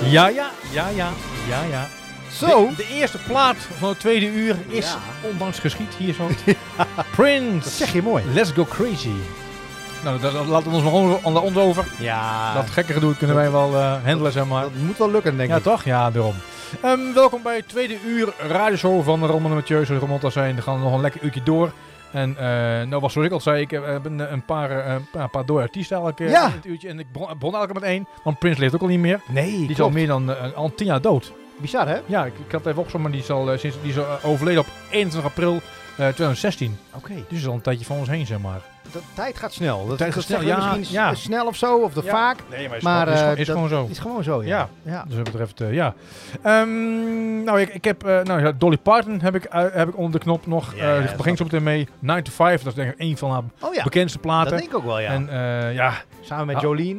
Ja. Zo. De eerste plaat van het tweede uur is ondanks geschied hier zo. Prince. Dat zeg je mooi. Let's Go Crazy. Nou, dat laten we ons nog onder ons over. Ja. Dat gekke gedoe kunnen wij wel handelen, zeg maar. Dat moet wel lukken, denk ik. Ja, toch? Ja, daarom. Welkom bij het tweede uur radioshow van Roman en Mathieu. Zoals Roman al zei, we gaan nog een lekker uurtje door. En nou was zoals ik al zei, ik heb een paar dode artiesten elke in het uurtje. En ik begon elke met één, want Prince leeft ook al niet meer. Nee, Die is al meer dan al 10 jaar dood. Bizar, hè? Ja, ik had het even opgezocht, maar die is overleden op 21 april 2016. Oké. Dus is al een tijdje van ons heen, zeg maar. De tijd gaat snel. Dat tijd gaat snel, zeggen we misschien snel of zo, of vaak. Nee, maar is gewoon zo. Is gewoon zo, ja. Dus wat betreft, ja. Nou, ik heb Dolly Parton heb ik onder de knop nog. Daar begint zo meteen mee. 9 to 5, dat is denk ik een van haar bekendste platen. Dat denk ik ook wel, ja. En samen met Jolene.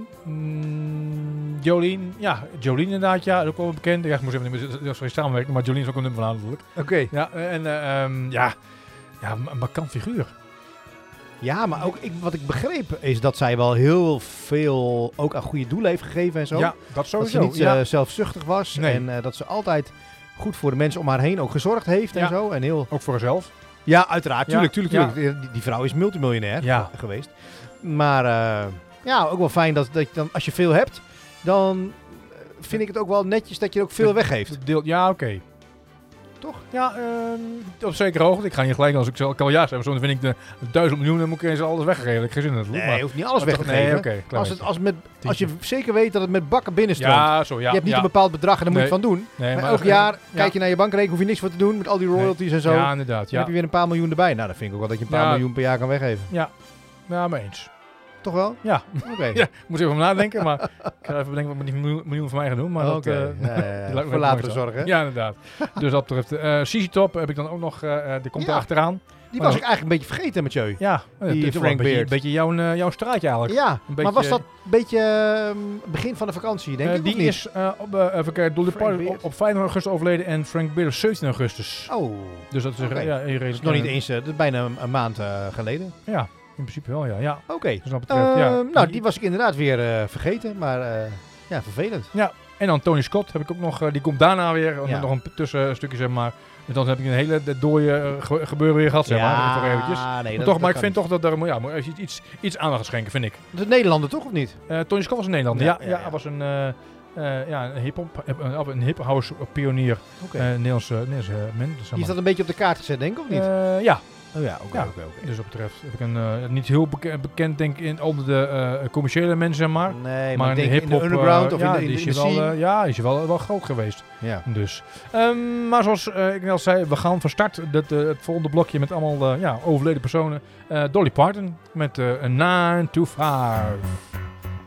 Jolene inderdaad, ja, ook wel bekend. Ja, ik moest even niet meer samenwerken, maar Jolene is ook een nummer van natuurlijk. Oké. Ja, en een markant figuur. Ja, maar ook wat ik begreep is dat zij wel heel veel ook aan goede doelen heeft gegeven en zo. Ja, dat sowieso. Dat ze niet zelfzuchtig was en dat ze altijd goed voor de mensen om haar heen ook gezorgd heeft en zo. En heel... Ook voor haarzelf. Ja, uiteraard. Tuurlijk. Ja. Die vrouw is multimiljonair geweest. Maar ook wel fijn dat je dan, als je veel hebt, dan vind ik het ook wel netjes dat je ook veel weggeeft. Ja, oké. Toch? Ja, op zekere hoogte. Ik ga niet gelijk als ik al ja zeg, dan vind ik de 1000 miljoen, dan moet ik eens alles weggeven. Ik geen zin in het. Nee, je hoeft niet alles weg te geven. Nee, als je zeker weet dat het met bakken binnenstroomt. Ja, zo, ja. Je hebt niet een bepaald bedrag en daar moet je het van doen. Nee, maar elk jaar kijk je naar je bankrekening, hoef je niks voor te doen met al die royalties en zo. Ja, inderdaad. Dan heb je weer een paar miljoen erbij. Nou, dan vind ik ook wel dat je een paar miljoen per jaar kan weggeven. Ja, maar eens. Toch wel? Ja. Oké. Ja, moet even nadenken, maar ik ga even bedenken wat met die miljoen van mij gaan doen. Maar voor latere zorgen. Ja, inderdaad. Dus dat betreft. CC Top heb ik dan ook nog, die komt er achteraan. Die was ik eigenlijk een beetje vergeten, Mathieu. Ja, die Frank Beard. Een beetje jouw straatje eigenlijk. Ja, maar was dat een beetje begin van de vakantie, denk ik? Die is Dolly Parton op 5 augustus overleden en Frank Beard op 17 augustus. Oh. Dus dat is dat is nog niet eens, dat is bijna een maand geleden. Ja. In principe wel, ja. Oké. Dus dat betreft, nou, die was ik inderdaad weer vergeten, maar vervelend. Ja, en dan Tony Scott heb ik ook nog, die komt daarna weer, nog een tussenstukje, zeg maar. En dan heb ik een hele dode gebeuren weer gehad, zeg maar. Voor eventjes. Nee, maar ik vind toch dat er moet iets aandacht gaan schenken, vind ik. Dat is een Nederlander toch, of niet? Tony Scott was een Nederlander, ja. Hij was een hip-house pionier. Nederlandse man. Die is dat een beetje op de kaart gezet, denk ik, of niet? Ja. Oh ja, oké. Dus wat betreft heb ik een niet heel bekend denk ik onder de commerciële mensen, zeg maar. Nee, maar in de underground of in de scene. Is hij wel groot geweest. Ja. Dus. Maar zoals ik net al zei, we gaan van start het volgende blokje met allemaal overleden personen. Dolly Parton met 9 to 5.